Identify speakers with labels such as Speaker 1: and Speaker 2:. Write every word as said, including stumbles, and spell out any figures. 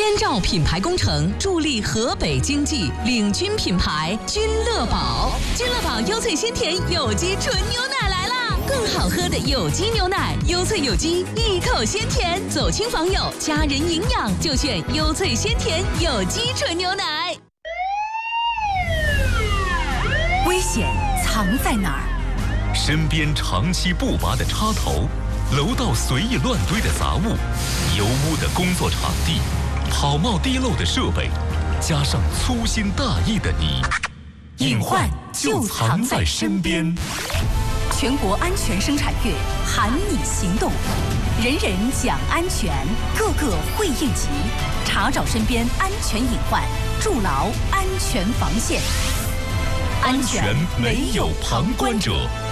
Speaker 1: 天照品牌工程助力河北经济，领军品牌君乐宝。君乐宝优萃鲜甜有机纯牛奶来啦！更好喝的有机牛奶，优萃有机，一口鲜甜，走亲访友，家人营养就选优萃鲜甜有机纯牛奶。
Speaker 2: 危险藏在哪儿？
Speaker 3: 身边长期不拔的插头，楼道随意乱堆的杂物，油污的工作场地，跑冒滴漏的设备，加上粗心大意的你，隐患就藏在身边。
Speaker 2: 全国安全生产月喊你行动，人人讲安全，个个会应急，查找身边安全隐患，筑牢安全防线。
Speaker 3: 安全没有旁观者。